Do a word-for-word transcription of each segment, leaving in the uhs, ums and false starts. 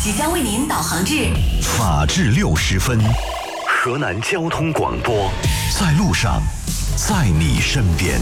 即将为您导航至法治六十分，河南交通广播，在路上，在你身边。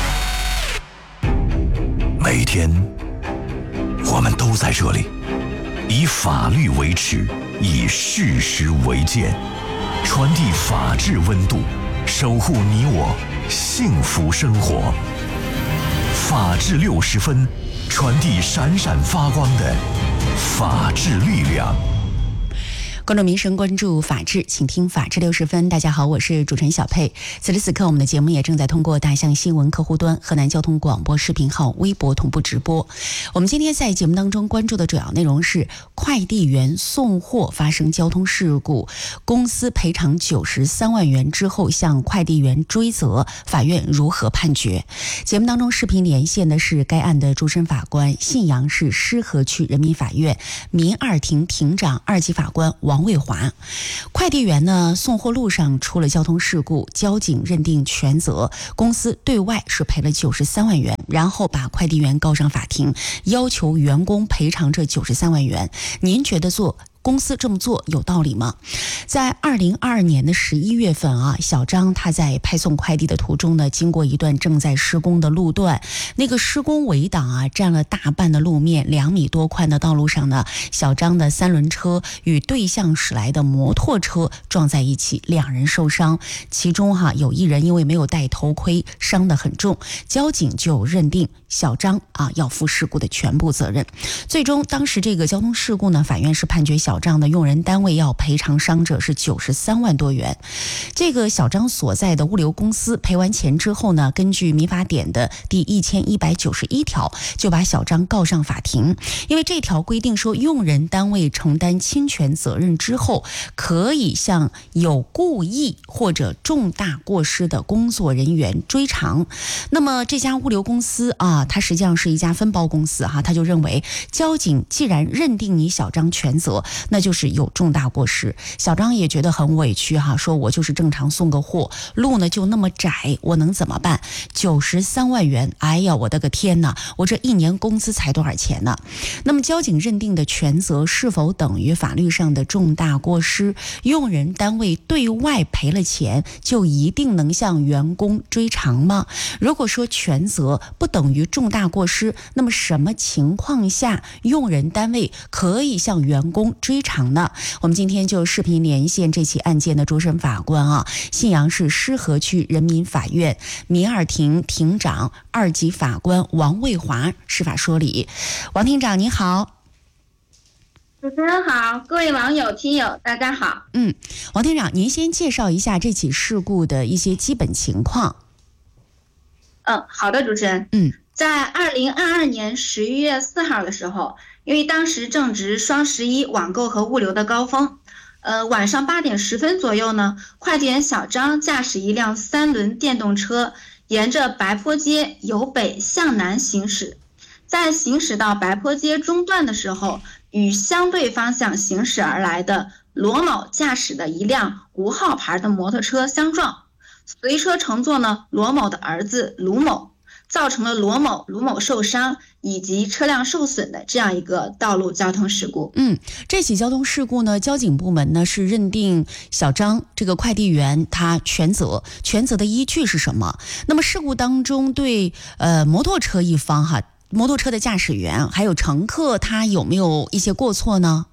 每天，我们都在这里，以法律为尺，以事实为鉴，传递法治温度，守护你我幸福生活。法治六十分，传递闪闪发光的法治力量。 关注民生，关注法治，请听法治六十分。大家好，我是主持人小佩。此时此刻，我们的节目也正在通过大象新闻客户端、河南交通广播视频号、微博同步直播。我们今天在节目当中关注的主要内容是快递员送货发生交通事故，公司赔偿九十三万元之后向快递员追责，法院如何判决？节目当中视频连线的是该案的主审法官，信阳市狮河区人民法院民二庭庭长、二级法官王卫华。快递员呢送货路上出了交通事故，交警认定全责，公司对外是赔了九十三万元，然后把快递员告上法庭，要求员工赔偿这九十三万元。您觉得做公司这么做有道理吗？在二零二二年的十一月份啊，小张他在派送快递的途中呢，经过一段正在施工的路段，那个施工围挡啊占了大半的路面，两米多宽的道路上呢，小张的三轮车与对向驶来的摩托车撞在一起，两人受伤，其中哈、啊、有一人因为没有戴头盔，伤得很重，交警就认定小张啊要负事故的全部责任。最终，当时这个交通事故呢，法院是判决小小张的用人单位要赔偿伤者是九十三万多元。这个小张所在的物流公司赔完钱之后呢，根据民法典的第一千一百九十一条，就把小张告上法庭。因为这条规定说，用人单位承担侵权责任之后，可以向有故意或者重大过失的工作人员追偿。那么这家物流公司啊，它实际上是一家分包公司哈、啊，他就认为交警既然认定你小张全责，那就是有重大过失。小张也觉得很委屈哈，说我就是正常送个货，路呢就那么窄，我能怎么办？九十三万元，哎呀，我的个天哪！我这一年工资才多少钱呢？那么交警认定的全责是否等于法律上的重大过失？用人单位对外赔了钱，就一定能向员工追偿吗？如果说全责不等于重大过失，那么什么情况下用人单位可以向员工追追偿呢？我们今天就视频连线这起案件的主审法官啊，信阳市狮河区人民法院民二庭庭长、二级法官王卫华司法说理。王庭长您好。 主持人好，各位网友听友大家好。 嗯，王庭长，您先介绍一下这起事故的一些基本情况。 嗯，好的，主持人。 嗯， 在二零二二年十一月四号的时候，因为当时正值双十一网购和物流的高峰，呃，晚上八点十分左右呢，快递员小张驾驶一辆三轮电动车，沿着白坡街由北向南行驶，在行驶到白坡街中段的时候，与相对方向行驶而来的罗某驾驶的一辆无号牌的摩托车相撞，随车乘坐呢罗某的儿子卢某，造成了罗某、卢某受伤以及车辆受损的这样一个道路交通事故。 嗯，这起交通事故呢，交警部门呢是认定小张这个快递员他全责，全责的依据是什么？那么事故当中对呃摩托车一方哈，摩托车的驾驶员还有乘客，他有没有一些过错呢？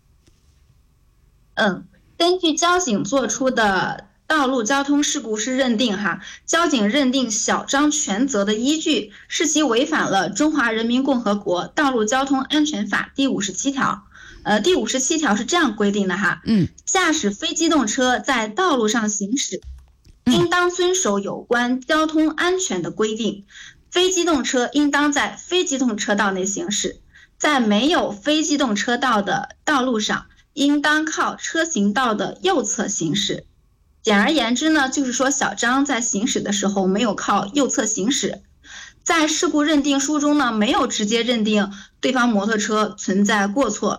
嗯，根据交警做出的道路交通事故是认定哈，交警认定小张全责的依据是其违反了中华人民共和国道路交通安全法第五十七条。呃，第五十七条是这样规定的哈， 嗯， 驾驶非机动车在道路上行驶，应当遵守有关交通安全的规定。非机动车应当在非机动车道内行驶，在没有非机动车道的道路上，应当靠车行道的右侧行驶。简而言之呢，就是说小张在行驶的时候没有靠右侧行驶。在事故认定书中呢，没有直接认定对方摩托车存在过错，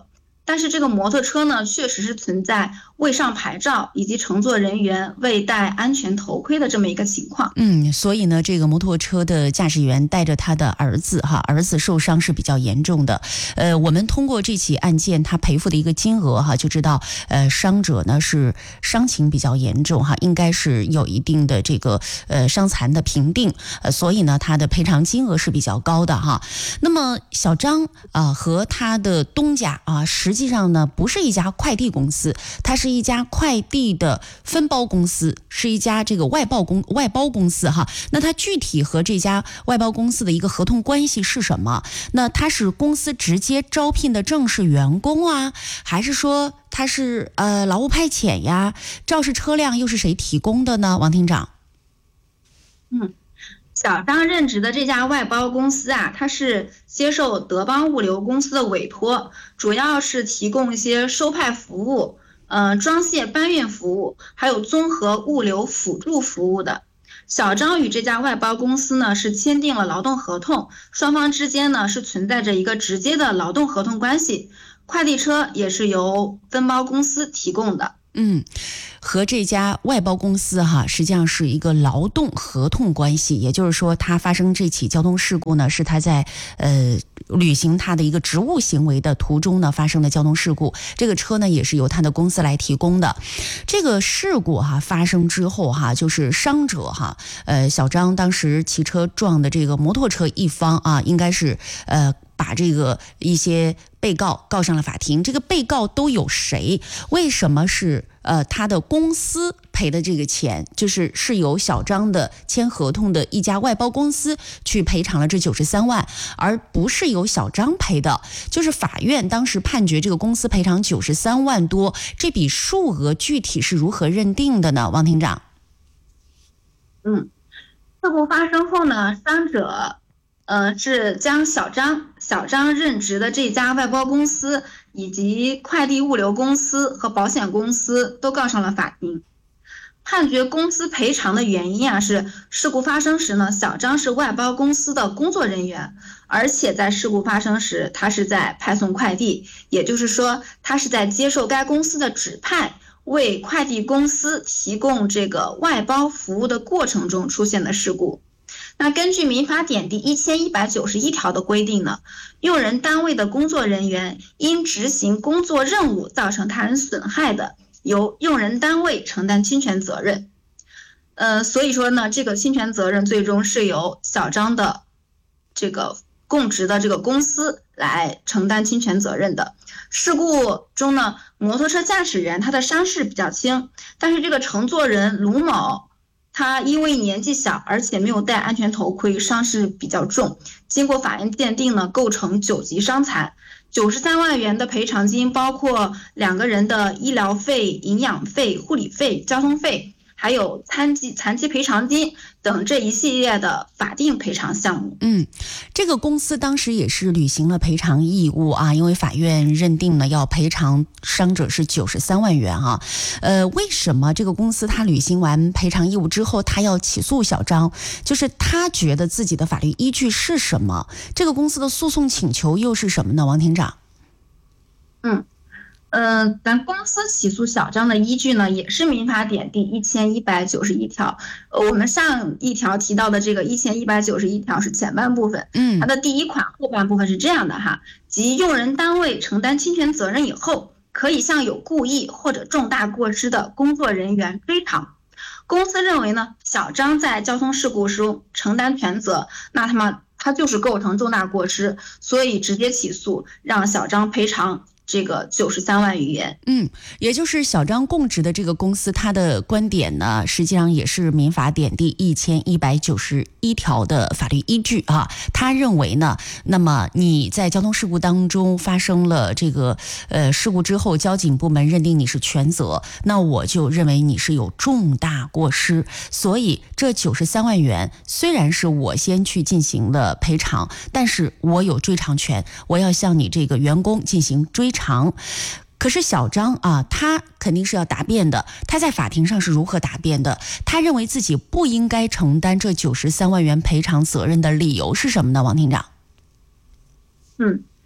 但是这个摩托车呢，确实是存在未上牌照以及乘坐人员未戴安全头盔的这么一个情况。 嗯，所以呢，这个摩托车的驾驶员带着他的儿子哈，儿子受伤是比较严重的。呃，我们通过这起案件他赔付的一个金额哈，就知道呃伤者呢是伤情比较严重哈，应该是有一定的这个呃伤残的评定，呃，所以呢他的赔偿金额是比较高的哈。那么小张啊、呃、和他的东家啊，实际上呢不是一家快递公司，它是一家快递的分包公司，是一家这个外包公外包公司哈。那它具体和这家外包公司的一个合同关系是什么？那它是公司直接招聘的正式员工啊，还是说它是呃劳务派遣呀？肇事车辆又是谁提供的呢？王厅长。 嗯。小张任职的这家外包公司啊，它是接受德邦物流公司的委托，主要是提供一些收派服务、呃装卸搬运服务，还有综合物流辅助服务的。小张与这家外包公司呢是签订了劳动合同，双方之间呢是存在着一个直接的劳动合同关系，快递车也是由分包公司提供的。 嗯，和这家外包公司哈，实际上是一个劳动合同关系，也就是说，他发生这起交通事故呢，是他在呃履行他的一个职务行为的途中呢发生的交通事故。这个车呢，也是由他的公司来提供的。这个事故哈发生之后哈，就是伤者哈，呃，小张当时骑车撞的这个摩托车一方啊，应该是呃。把这个一些被告告上了法庭，这个被告都有谁？为什么是呃他的公司赔的这个钱，就是是由小张的签合同的一家外包公司去赔偿了这九十三万，而不是由小张赔的。就是法院当时判决这个公司赔偿九十三万多，这笔数额具体是如何认定的呢？王厅长。 嗯，事故发生后呢，伤者。呃，是将小张小张任职的这家外包公司以及快递物流公司和保险公司都告上了法庭。判决公司赔偿的原因啊，是事故发生时呢，小张是外包公司的工作人员，而且在事故发生时，他是在派送快递，也就是说，他是在接受该公司的指派，为快递公司提供这个外包服务的过程中出现的事故。那根据民法典第一千一百九十一条的规定呢，用人单位的工作人员因执行工作任务造成他人损害的，由用人单位承担侵权责任。呃，所以说呢，这个侵权责任最终是由小张的这个供职的这个公司来承担侵权责任的。事故中呢，摩托车驾驶员他的伤势比较轻，但是这个乘坐人卢某。他因为年纪小，而且没有戴安全头盔，伤势比较重。经过法院鉴定呢，构成九级伤残。九十三万元的赔偿金包括两个人的医疗费、营养费、护理费、交通费，还有残疾残疾赔偿金等这一系列的法定赔偿项目。 嗯，这个公司当时也是履行了赔偿义务啊，因为法院认定呢要赔偿伤者是九十三万元啊。呃，为什么这个公司他履行完赔偿义务之后，他要起诉小张？就是他觉得自己的法律依据是什么？这个公司的诉讼请求又是什么呢？王厅长。 嗯。呃，咱公司起诉小张的依据呢，也是民法典第一千一百九十一条。呃，我们上一条提到的这个一千一百九十一条是前半部分， 嗯， 它的第一款后半部分是这样的哈，即用人单位承担侵权责任以后，可以向有故意或者重大过失的工作人员追偿。公司认为呢，小张在交通事故中承担全责，那他们他就是构成重大过失，所以直接起诉，让小张赔偿。这个九十三万余元， 嗯，也就是小张供职的这个公司，他的观点呢，实际上也是民法典第一千一百九十一条的法律依据啊。他认为呢，那么你在交通事故当中发生了这个呃事故之后，交警部门认定你是全责，那我就认为你是有重大过失，所以这九十三万元虽然是我先去进行了赔偿，但是我有追偿权，我要向你这个员工进行追偿。长，可是小张啊，他肯定是要答辩的。他在法庭上是如何答辩的？他认为自己不应该承担这九十三万元赔偿责任的理由是什么呢？王厅长？ 嗯，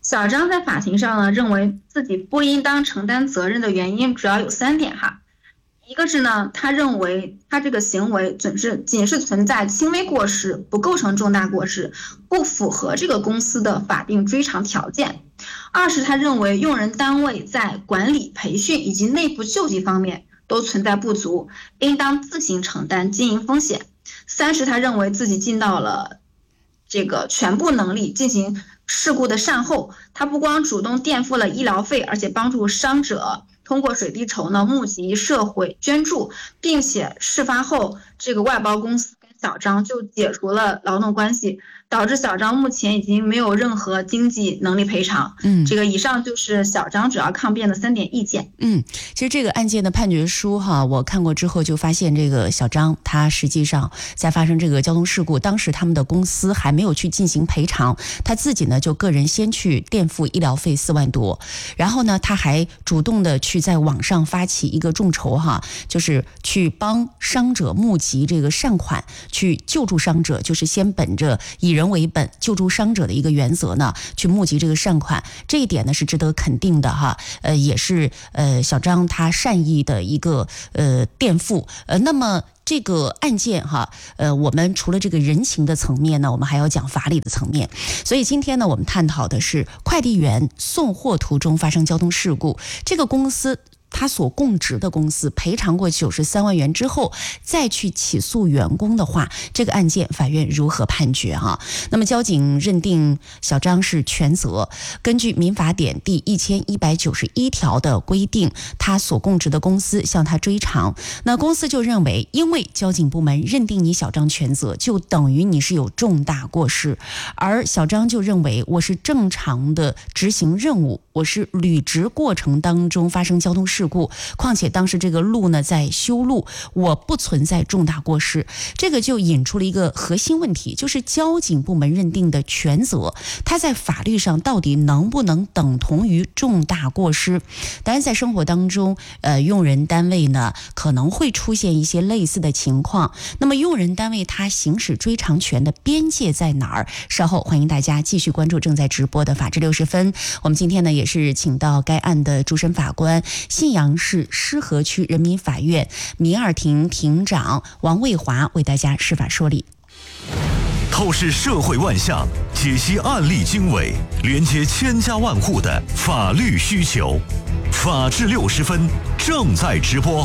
小张在法庭上呢，认为自己不应当承担责任的原因主要有三点哈。一个是呢，他认为他这个行为仅是仅是存在轻微过失，不构成重大过失，不符合这个公司的法定追偿条件。二是他认为用人单位在管理、培训以及内部救济方面都存在不足，应当自行承担经营风险。三是他认为自己尽到了这个全部能力进行事故的善后，他不光主动垫付了医疗费，而且帮助伤者通过水滴筹呢募集社会捐助，并且事发后这个外包公司跟小张就解除了劳动关系，导致小张目前已经没有任何经济能力赔偿。嗯，这个以上就是小张主要抗辩的三点意见。 嗯，其实这个案件的判决书哈，我看过之后就发现，这个小张他实际上在发生这个交通事故，当时他们的公司还没有去进行赔偿，他自己呢就个人先去垫付医疗费四万多，然后呢他还主动的去在网上发起一个众筹哈，就是去帮伤者募集这个善款，去救助伤者，就是先本着以人为本、救助伤者的一个原则呢，去募集这个善款，这一点呢是值得肯定的哈。呃，也是呃小张他善意的一个呃垫付。呃，那么这个案件哈，呃，我们除了这个人情的层面呢，我们还要讲法理的层面。所以今天呢，我们探讨的是快递员送货途中发生交通事故，这个公司他所供职的公司赔偿过九十三万元之后，再去起诉员工的话，这个案件法院如何判决哈？那么交警认定小张是全责，根据民法典第一千一百九十一条的规定，他所供职的公司向他追偿，那公司就认为，因为交警部门认定你小张全责，就等于你是有重大过失，而小张就认为我是正常的执行任务，我是履职过程当中发生交通事故。事故，况且当时这个路呢在修路，我不存在重大过失，这个就引出了一个核心问题，就是交警部门认定的全责，它在法律上到底能不能等同于重大过失？当然，在生活当中，呃，用人单位呢可能会出现一些类似的情况。那么，用人单位它行使追偿权的边界在哪儿？稍后欢迎大家继续关注正在直播的《法治六十分》。我们今天呢也是请到该案的主审法官，信阳市狮河区人民法院民二庭庭长王卫华为大家释法说理。 透视社会万象，解析案例经纬，连接千家万户的法律需求。法治六十分正在直播。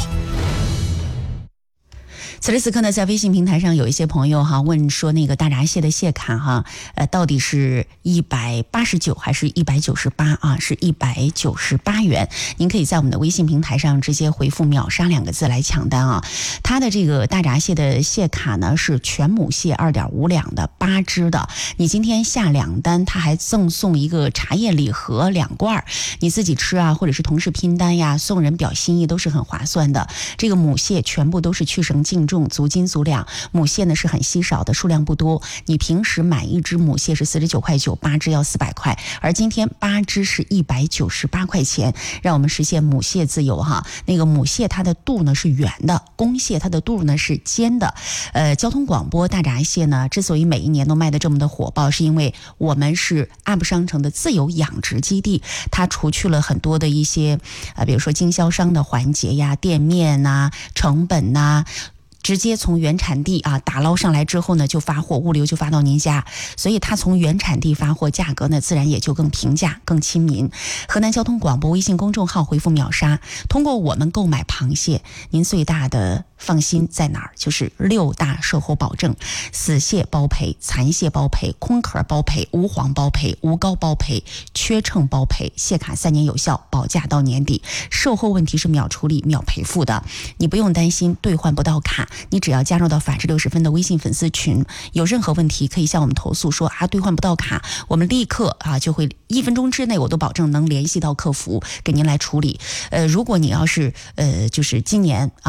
此时此刻呢，在微信平台上有一些朋友哈问说，那个大闸蟹的蟹砍哈，呃，到底是一百八十九还是一百九十八啊？是一百九十八元。您可以在我们的微信平台上直接回复秒杀两个字来抢单啊。它的这个大闸蟹的蟹卡呢是全母蟹二点五两的八只的，你今天下两单，它还赠送一个茶叶礼盒两罐，你自己吃啊，或者是同事拼单呀，送人表心意都是很划算的。这个母蟹全部都是去绳净重，足斤足两，母蟹呢是很稀少的，数量不多。你平时买一只母蟹是四十九块九，八只要四百块，而今天八只是一百九十八块钱，让我们实现母蟹自由哈。那个母蟹它的肚呢是圆的，公蟹它的肚呢是尖的。呃，交通广播大闸蟹呢，之所以每一年都卖得这么的火爆，是因为我们是阿布商城的自有养殖基地，它除去了很多的一些呃，比如说经销商的环节呀、店面呐、成本呐。直接从原产地啊打捞上来之后呢，就发货，物流就发到您家，所以它从原产地发货，价格呢自然也就更平价、更亲民。河南交通广播微信公众号回复秒杀，通过我们购买螃蟹，您最大的放心在哪儿？就是六大售后保证：死蟹包赔、残蟹包赔、空壳包赔、无黄包赔、无膏包赔、缺秤包赔，蟹卡三年有效，保价到年底，售后问题是秒处理、秒赔付的，你不用担心兑换不到卡。你只要加入到法治六十分的微信粉丝群，有任何问题可以向我们投诉说啊兑换不到卡，我们立刻啊就会一分钟之内我都保证能联系到客服给您来处理。呃，如果你要是呃就是今年啊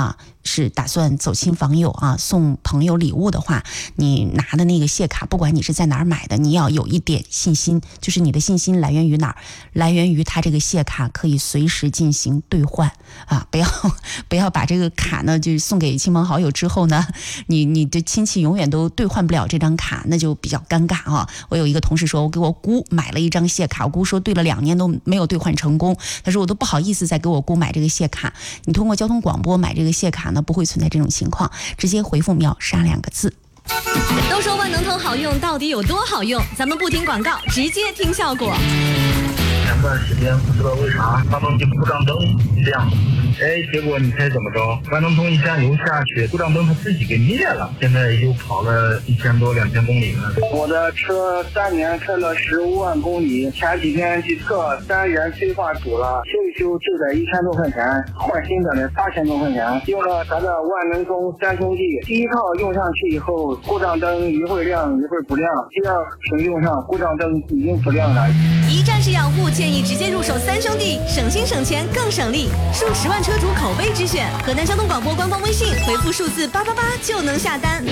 是打算走亲访友啊，送朋友礼物的话，你拿的那个谢卡，不管你是在哪儿买的，你要有一点信心，就是你的信心来源于哪儿？来源于它这个谢卡可以随时进行兑换啊！不要不要把这个卡呢，就是送给亲朋好友之后呢，你你的亲戚永远都兑换不了这张卡，那就比较尴尬啊！我有一个同事说，我给我姑买了一张谢卡，我姑说兑了两年都没有兑换成功，他说我都不好意思再给我姑买这个谢卡。你通过交通广播买这个谢卡呢，不会存在这种情况，直接回复秒杀两个字。 都说万能通好用，到底有多好用？咱们不听广告，直接听效果。 前段时间不知道为啥发动机故障灯亮，哎，结果你猜怎么着？万能通一加油下去，故障灯它自己给灭了。现在又跑了一千多两千公里了。 我的车三年开了十五万公里，前几天去测单元催化组了，修一修就得一千多块钱，换新的呢八千多块钱。用了咱的万能通三兄弟，第一套用上去以后，故障灯一会儿亮一会儿不亮，第二次用上故障灯已经不亮了。 一站式养护，建议直接入手三兄弟，省心省钱更省力，数十万车主口碑之选。河南交通广播官方微信回复数字八八八就能下单。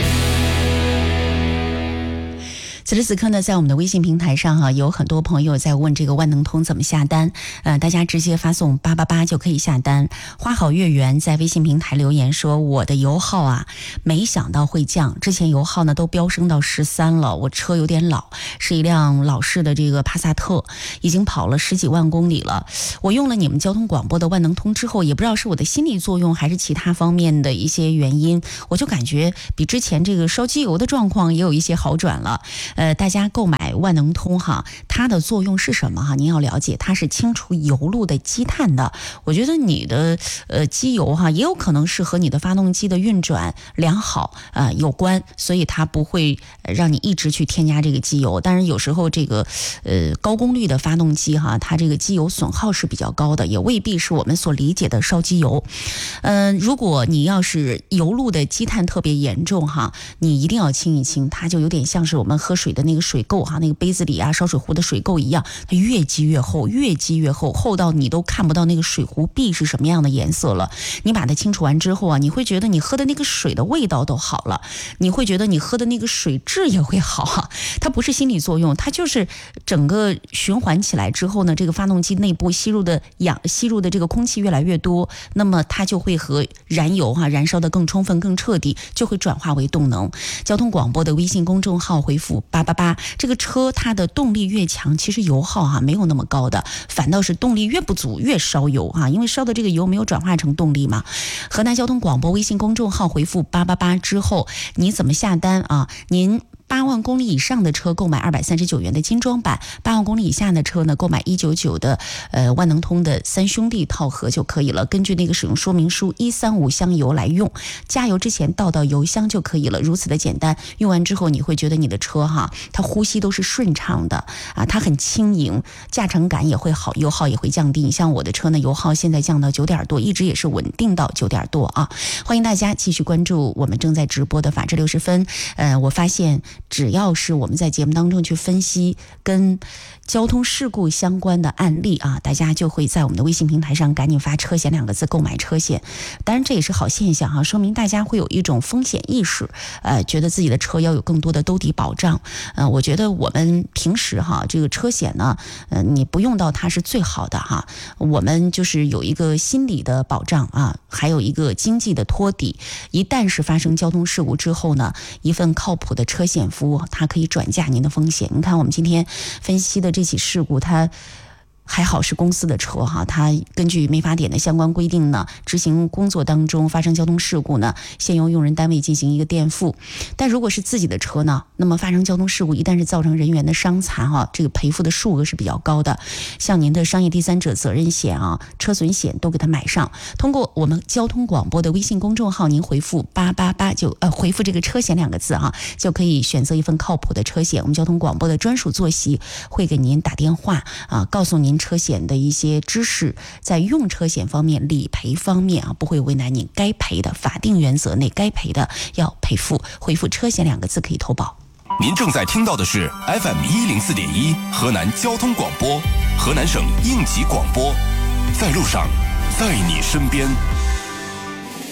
此时此刻呢，在我们的微信平台上哈、啊，有很多朋友在问这个万能通怎么下单，呃，大家直接发送八八八就可以下单。花好月圆在微信平台留言说，我的油耗啊，没想到会降，之前油耗呢都飙升到十三了，我车有点老，是一辆老式的这个帕萨特，已经跑了十几万公里了。我用了你们交通广播的万能通之后，也不知道是我的心理作用还是其他方面的一些原因，我就感觉比之前这个烧机油的状况也有一些好转了。呃，大家购买万能通哈，它的作用是什么哈？您要了解，它是清除油路的积碳的。我觉得你的呃机油哈，也有可能是和你的发动机的运转良好呃有关，所以它不会让你一直去添加这个机油。但是有时候这个呃高功率的发动机哈，它这个机油损耗是比较高的，也未必是我们所理解的烧机油。嗯、呃，如果你要是油路的积碳特别严重哈，你一定要清一清，它就有点像是我们喝水的那个水垢哈，那个杯子里啊烧水壶的水垢一样，它越积越厚，越积越厚，厚到你都看不到那个水壶壁是什么样的颜色了。你把它清除完之后啊，你会觉得你喝的那个水的味道都好了，你会觉得你喝的那个水质也会好哈。它不是心理作用，它就是整个循环起来之后呢，这个发动机内部吸入的氧吸入的这个空气越来越多，那么它就会和燃油哈燃烧的更充分更彻底，就会转化为动能。交通广播的微信公众号回复八八八，这个车它的动力越强，其实油耗哈、啊、没有那么高的，反倒是动力越不足越烧油哈、啊，因为烧的这个油没有转化成动力嘛。河南交通广播微信公众号回复八八八之后，你怎么下单啊？您八万公里以上的车购买二百三十九元的精装版，八万公里以下的车呢购买一九九的呃万能通的三兄弟套盒就可以了。根据那个使用说明书一三五箱油来用，加油之前倒到油箱就可以了，如此的简单。用完之后你会觉得你的车哈，它呼吸都是顺畅的啊，它很轻盈，驾乘感也会好，油耗也会降低。像我的车呢，油耗现在降到九点多，一直也是稳定到九点多啊。欢迎大家继续关注我们正在直播的法治六十分。呃，我发现只要是我们在节目当中去分析跟交通事故相关的案例啊，大家就会在我们的微信平台上赶紧发车险两个字购买车险。当然这也是好现象哈、啊，说明大家会有一种风险意识，呃，觉得自己的车要有更多的兜底保障。呃，我觉得我们平时哈这个车险呢，呃，你不用到它是最好的哈，我们就是有一个心理的保障啊，还有一个经济的托底。一旦是发生交通事故之后呢，一份靠谱的车险服务，它可以转嫁您的风险。你看我们今天分析的这起事故，它还好是公司的车哈，它根据民法典的相关规定呢，执行工作当中发生交通事故呢，先由用人单位进行一个垫付。但如果是自己的车呢，那么发生交通事故一旦是造成人员的伤残哈，这个赔付的数额是比较高的。像您的商业第三者责任险啊、车损险都给它买上。通过我们交通广播的微信公众号，您回复八八八就呃回复这个车险两个字哈，就可以选择一份靠谱的车险。我们交通广播的专属坐席会给您打电话啊，告诉您车险的一些知识，在用车险方面、理赔方面啊，不会为难您，该赔的法定原则内该赔的要赔付。回复车险两个字可以投保。 您正在听到的是 F M 一零四点一河南交通广播，河南省应急广播，在路上，在你身边。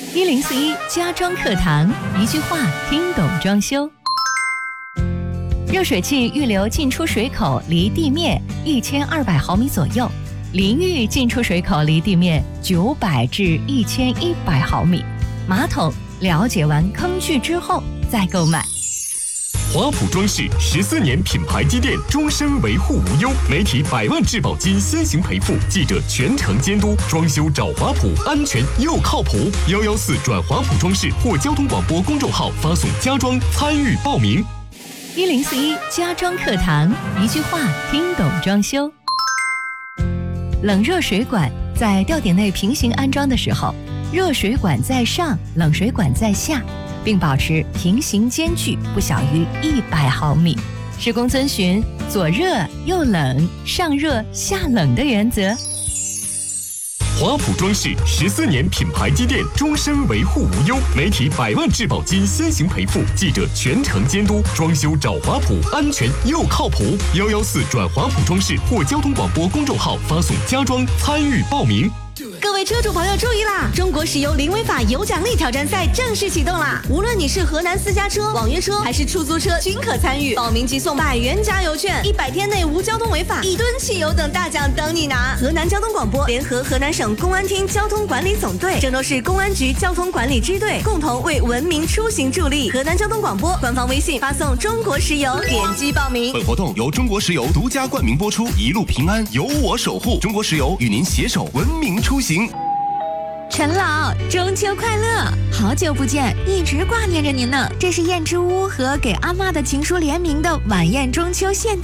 一零四一家装课堂，一句话听懂装修。热水器预留进出水口离地面一千二百毫米左右，淋浴进出水口离地面九百至一千一百毫米。马桶了解完坑距之后再购买。 华普装饰十四年品牌积淀，终身维护无忧，媒体百万质保金先行赔付，记者全程监督，装修找华普，安全又靠谱。幺幺四转华普装饰或交通广播公众号发送家装参与报名。 一零四一家装课堂，一句话听懂装修。冷热水管在吊顶内平行安装的时候，热水管在上，冷水管在下，并保持平行间距不小于一百毫米，施工遵循左热右冷、上热下冷的原则。 华普装饰十四年品牌积淀，终身维护无忧，媒体百万质保金先行赔付，记者全程监督，装修找华普，安全又靠谱。幺幺四转华普装饰或交通广播公众号发送家装参与报名。 各位车主朋友注意啦！中国石油零违法有奖励挑战赛正式启动啦！无论你是河南私家车、网约车还是出租车，均可参与。报名即送百元加油券，一百天内无交通违法，一吨汽油等大奖等你拿！河南交通广播联合河南省公安厅交通管理总队、郑州市公安局交通管理支队共同为文明出行助力。河南交通广播官方微信发送中国石油，点击报名。 本活动由中国石油独家冠名播出，一路平安由我守护。中国石油与您携手文明出行。 陈老，中秋快乐！好久不见，一直挂念着您呢。这是燕之屋和给阿妈的情书联名的晚宴中秋限定